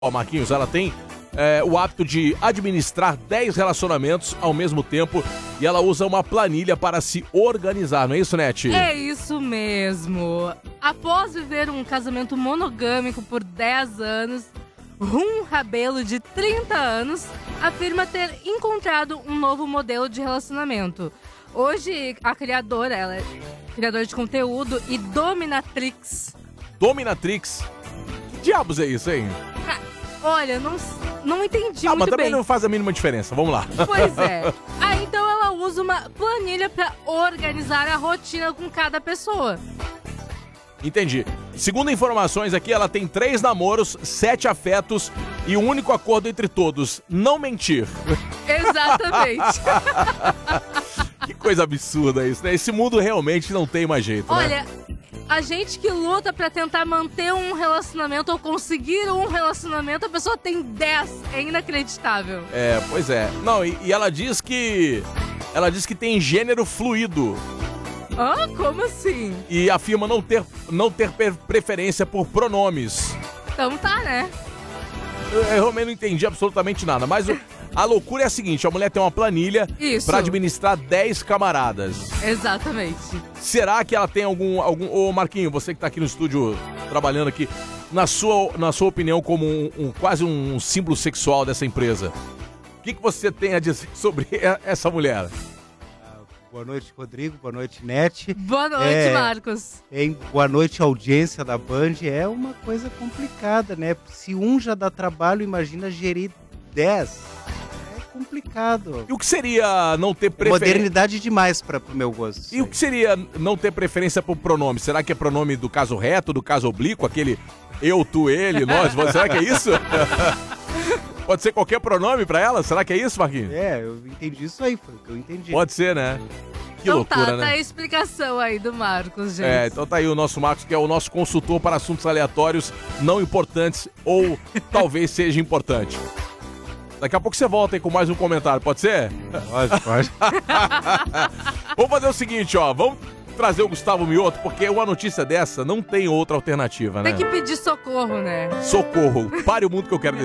Marquinhos, ela tem o hábito de administrar 10 relacionamentos ao mesmo tempo e ela usa uma planilha para se organizar, não é isso, Nete? É isso mesmo. Após viver um casamento monogâmico por 10 anos, Rum Rabelo, de 30 anos, afirma ter encontrado um novo modelo de relacionamento. Hoje, a criadora, ela é criadora de conteúdo e dominatrix. Dominatrix? Que diabos é isso, hein? Olha, não entendi mas muito também bem. não faz a mínima diferença, vamos lá. Pois é. Aí então ela usa uma planilha pra organizar a rotina com cada pessoa. Entendi. Segundo informações aqui, ela tem 3 namoros, 7 afetos e o único acordo entre todos, não mentir. Exatamente. Que coisa absurda isso, né? Esse mundo realmente não tem mais jeito, né? Olha, a gente que luta pra tentar manter um relacionamento ou conseguir um relacionamento, a pessoa tem 10. É inacreditável. É, pois é. Não, e ela diz que... Ela diz que tem gênero fluido. Ah, como assim? E afirma não ter preferência por pronomes. Então tá, né? Eu realmente não entendi absolutamente nada, mas a loucura é a seguinte, a mulher tem uma planilha pra administrar 10 camaradas. Exatamente. Será que ela tem algum... Ô Marquinho, você que tá aqui no estúdio trabalhando aqui, na sua opinião, como quase um símbolo sexual dessa empresa, o que você tem a dizer sobre essa mulher? Boa noite, Rodrigo. Boa noite, Nete. Boa noite, Marcos. Boa noite, audiência da Band. É uma coisa complicada, né? Se um já dá trabalho, imagina gerir 10. É complicado. E o que seria não ter preferência? Modernidade demais para o meu gosto. E o que seria não ter preferência por pronome? Será que é pronome do caso reto, do caso oblíquo, aquele eu, tu, ele, nós? Será que é isso? Pode ser qualquer pronome pra ela? Será que é isso, Marquinhos? É, eu entendi isso aí, foi o que eu entendi. Pode ser, né? Que então loucura, né? Tá a explicação aí do Marcos, gente. Então tá aí o nosso Marcos, que é o nosso consultor para assuntos aleatórios, não importantes ou talvez seja importante. Daqui a pouco você volta aí com mais um comentário, pode ser? Pode. Vamos fazer o seguinte, ó, vamos trazer o Gustavo Mioto, porque uma notícia dessa não tem outra alternativa, né? Tem que pedir socorro, né? Socorro, pare o mundo que eu quero